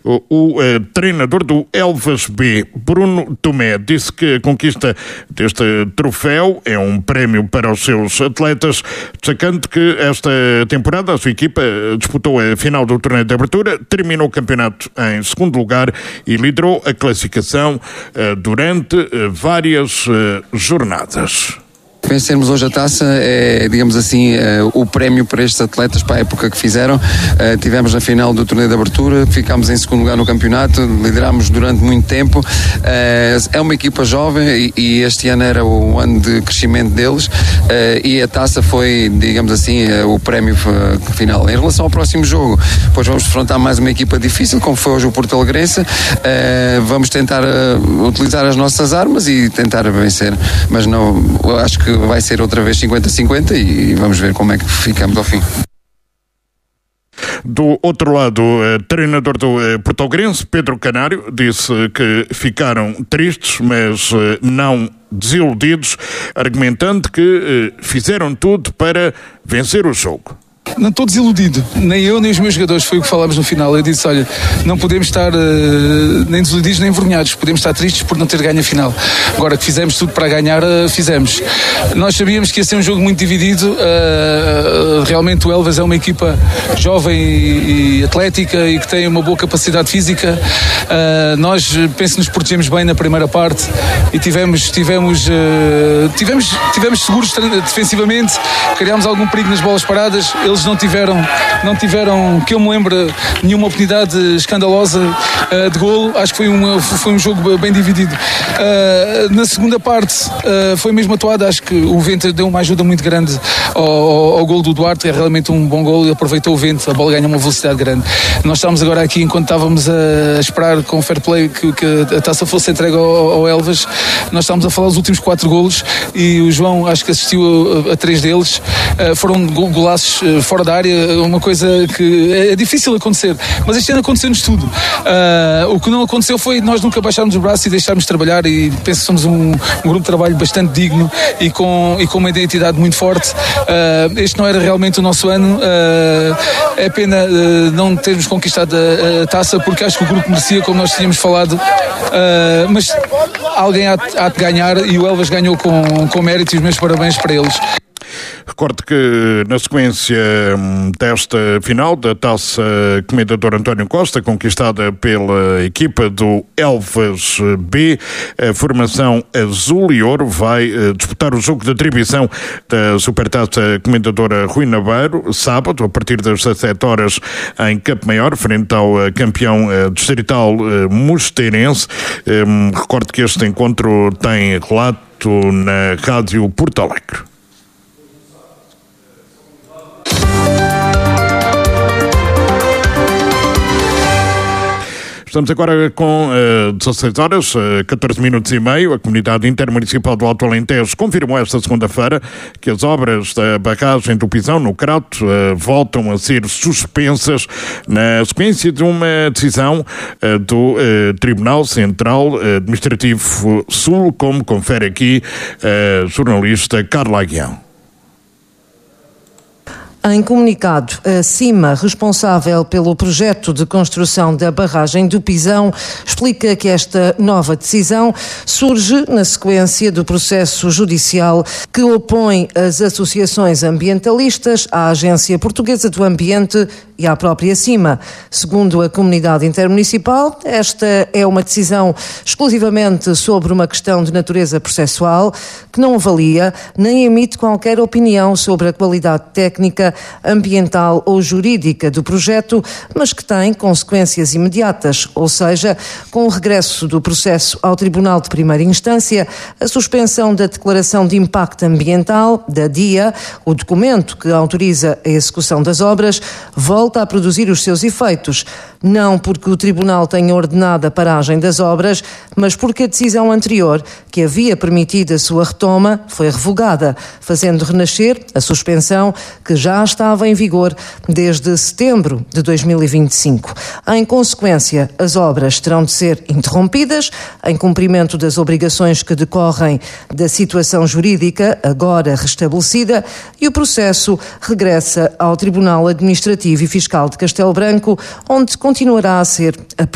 O treinador do Elvas B, Bruno Tomé, disse que a conquista deste troféu é um prémio para os seus atletas, destacando que esta temporada a sua equipa disputou a final do torneio de abertura, terminou o campeonato em segundo lugar e liderou a classificação durante várias jornadas. Vencermos hoje a taça é, digamos assim, o prémio para estes atletas para a época que fizeram. Tivemos na final do torneio de abertura, ficámos em segundo lugar no campeonato, liderámos durante muito tempo. É uma equipa jovem e este ano era o ano de crescimento deles e a taça foi, digamos assim, o prémio final. Em relação ao próximo jogo, depois vamos defrontar mais uma equipa difícil, como foi hoje o Porto Alegrense. Vamos tentar utilizar as nossas armas e tentar vencer, mas não, acho que vai ser outra vez 50-50 e vamos ver como é que ficamos ao fim. Do outro lado, o treinador do Porto Alegrense, Pedro Canário, disse que ficaram tristes, mas não desiludidos, argumentando que fizeram tudo para vencer o jogo. Não estou desiludido, nem eu nem os meus jogadores, foi o que falámos no final. Eu disse, olha, não podemos estar nem desiludidos nem envergonhados, podemos estar tristes por não ter ganho a final. Agora que fizemos tudo para ganhar, fizemos. Nós sabíamos que ia ser um jogo muito dividido, realmente o Elvas é uma equipa jovem e atlética e que tem uma boa capacidade física. Nós, penso, nos protegemos bem na primeira parte e tivemos seguros defensivamente, criámos algum perigo nas bolas paradas. Eles não tiveram, que eu me lembro, nenhuma oportunidade escandalosa de golo. Acho que foi um jogo bem dividido. Na segunda parte foi mesmo atuada. Acho que o vento deu uma ajuda muito grande ao golo do Duarte. É realmente um bom golo e aproveitou o vento. A bola ganha uma velocidade grande. Nós estávamos agora aqui, enquanto estávamos a esperar com fair play que a taça fosse entregue ao Elvas, nós estávamos a falar dos últimos 4 golos e o João acho que assistiu a 3 deles. Foram golaços fora da área, uma coisa que é difícil acontecer, mas este ano aconteceu-nos tudo. O que não aconteceu foi nós nunca baixarmos o braço e deixarmos de trabalhar, e penso que somos um grupo de trabalho bastante digno e com uma identidade muito forte. Este não era realmente o nosso ano. É pena não termos conquistado a taça, porque acho que o grupo merecia, como nós tínhamos falado, mas alguém há de ganhar e o Elvas ganhou com mérito, e os meus parabéns para eles. Recordo que na sequência desta final da Taça Comendador António Costa, conquistada pela equipa do Elvas B, a formação azul e ouro vai disputar o jogo de atribuição da Supertaça Comendadora Rui Naveiro, sábado, a partir das 17 horas em Campo Maior, frente ao campeão distrital mosteirense. Recordo que este encontro tem relato na Rádio Porto Alegre. Estamos agora com 16 horas, 14 minutos e meio. A Comunidade Intermunicipal do Alto Alentejo confirmou esta segunda-feira que as obras da barragem do Pisão, no Crato, voltam a ser suspensas na sequência de uma decisão do Tribunal Central Administrativo Sul, como confere aqui a jornalista Carla Aguião. Em comunicado, a CIMA, responsável pelo projeto de construção da barragem do Pisão, explica que esta nova decisão surge na sequência do processo judicial que opõe as associações ambientalistas à Agência Portuguesa do Ambiente e à própria CIMA. Segundo a Comunidade Intermunicipal, esta é uma decisão exclusivamente sobre uma questão de natureza processual que não avalia nem emite qualquer opinião sobre a qualidade técnica, ambiental ou jurídica do projeto, mas que tem consequências imediatas, ou seja, com o regresso do processo ao Tribunal de Primeira Instância, a suspensão da Declaração de Impacto Ambiental, da DIA, o documento que autoriza a execução das obras, volta a produzir os seus efeitos, não porque o Tribunal tenha ordenado a paragem das obras, mas porque a decisão anterior, que havia permitido a sua retoma, foi revogada, fazendo renascer a suspensão que já estava em vigor desde setembro de 2025. Em consequência, as obras terão de ser interrompidas em cumprimento das obrigações que decorrem da situação jurídica agora restabelecida, e o processo regressa ao Tribunal Administrativo e Fiscal de Castelo Branco, onde continuará a ser